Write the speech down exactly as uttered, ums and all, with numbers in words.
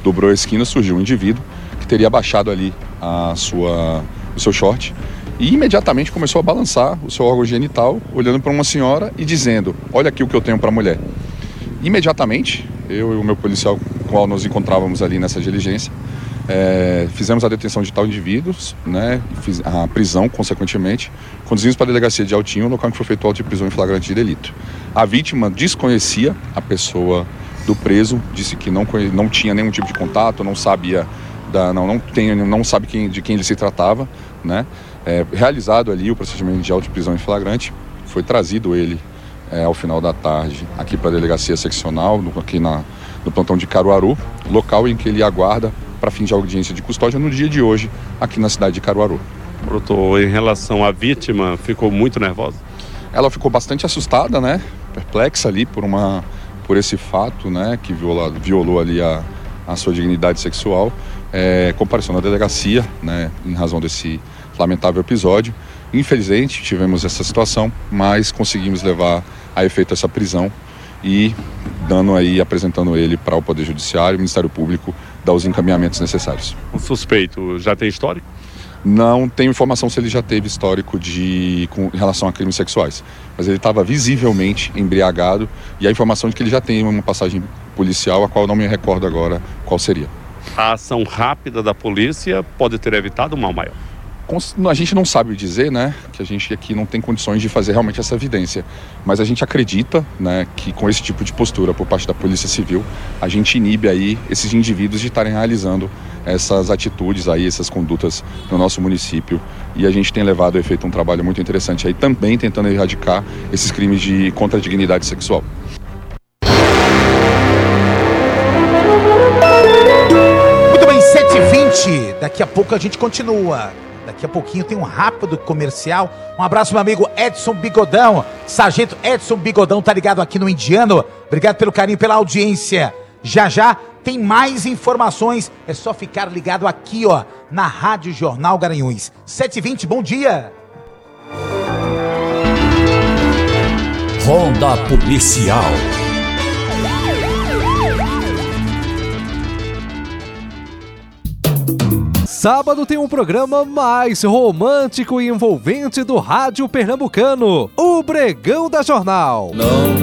dobrou a esquina, surgiu um indivíduo que teria abaixado ali a sua, o seu short e imediatamente começou a balançar o seu órgão genital, olhando para uma senhora e dizendo: olha aqui o que eu tenho para a mulher. Imediatamente, eu e o meu policial com o qual nos encontrávamos ali nessa diligência, é, fizemos a detenção de tal indivíduo, né, fiz a prisão, consequentemente, conduzimos para a delegacia de Altinho, local em que foi feito o auto de prisão em flagrante de delito. A vítima desconhecia a pessoa do preso, disse que não, não tinha nenhum tipo de contato, não sabia, da, não, não, tem, não sabe quem, de quem ele se tratava, né? É, realizado ali o procedimento de auto de prisão em flagrante, foi trazido ele É, ao final da tarde, aqui para a delegacia seccional, no, aqui na, no plantão de Caruaru, local em que ele aguarda para fim de audiência de custódia no dia de hoje, aqui na cidade de Caruaru. Doutor, em relação à vítima, ficou muito nervosa? Ela ficou bastante assustada, né, perplexa ali por, uma, por esse fato, né, que viola, violou ali a, a sua dignidade sexual, é, compareceu na delegacia, né, em razão desse lamentável episódio. Infelizmente tivemos essa situação, mas conseguimos levar a efeito essa prisão e dando aí, apresentando ele para o Poder Judiciário, o Ministério Público, dar os encaminhamentos necessários. O suspeito já tem histórico? Não tenho informação se ele já teve histórico de, com em relação a crimes sexuais, mas ele estava visivelmente embriagado e a informação de que ele já tem uma passagem policial, a qual eu não me recordo agora qual seria. A ação rápida da polícia pode ter evitado um mal maior? A gente não sabe dizer, né, que a gente aqui não tem condições de fazer realmente essa evidência, mas a gente acredita, né, que com esse tipo de postura por parte da Polícia Civil, a gente inibe aí esses indivíduos de estarem realizando essas atitudes aí, essas condutas no nosso município, e a gente tem levado a efeito um trabalho muito interessante aí, também tentando erradicar esses crimes de contra a dignidade sexual. Muito bem, sete e vinte, daqui a pouco a gente continua. Daqui a pouquinho tem um rápido comercial. Um abraço, meu amigo Edson Bigodão. Sargento Edson Bigodão tá ligado aqui no Indiano. Obrigado pelo carinho, pela audiência. Já já tem mais informações. É só ficar ligado aqui, ó, na Rádio Jornal Garanhuns. sete e vinte, bom dia. Ronda Policial. Sábado tem um programa mais romântico e envolvente do rádio pernambucano, o Bregão da Jornal. Não